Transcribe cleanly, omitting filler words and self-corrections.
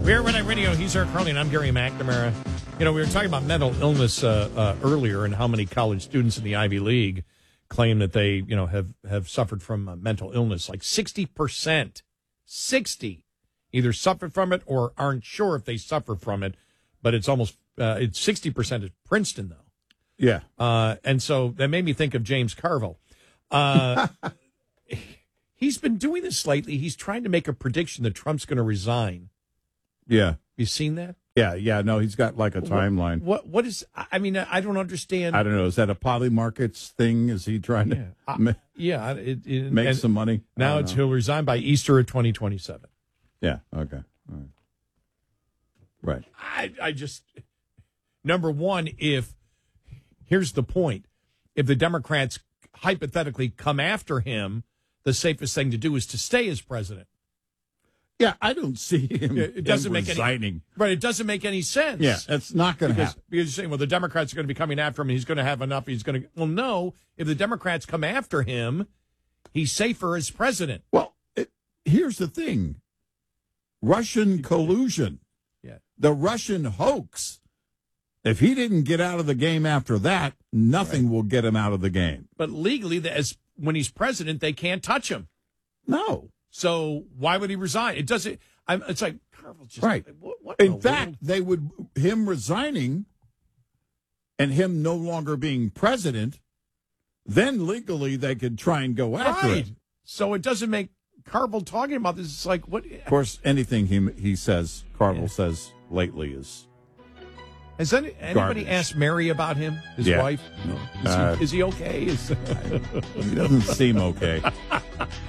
Beer Red Eye Radio, he's Eric Carly, and I'm Gary McNamara. You know, we were talking about mental illness earlier and how many college students in the Ivy League claim that they, you know, have suffered from mental illness. Like 60%, 60 either suffered from it or aren't sure if they suffer from it. But it's almost, it's 60% at Princeton, though. Yeah. And so that made me think of James Carville. He's been doing this lately. He's trying to make a prediction that Trump's going to resign. Yeah. You seen that? Yeah. No, he's got like a timeline. What is, I mean, I don't understand. I don't know. Is that a Polymarkets thing? Is he trying to make some money? Now he'll resign by Easter of 2027. Yeah. Okay. All right. I just, number one, here's the point. If the Democrats hypothetically come after him, the safest thing to do is to stay as president. Yeah, I don't see him, it doesn't make resigning. Right, it doesn't make any sense. Yeah, that's not going to happen. Because you're saying, well, the Democrats are going to be coming after him, and he's going to have enough, well, no, if the Democrats come after him, he's safer as president. Well, here's the thing. Russian collusion. Yeah. The Russian hoax. If he didn't get out of the game after that, nothing will get him out of the game. But legally, when he's president, they can't touch him. No. So why would he resign? It doesn't. It's like Carville just right. What in fact, him resigning and him no longer being president. Then legally they could try and go after him. So it doesn't make Carville talking about this. It's like what? Of course, anything he says, Carville says lately is. Has anybody garbage. asked Mary about him, his wife? No. Is he okay? He doesn't seem okay.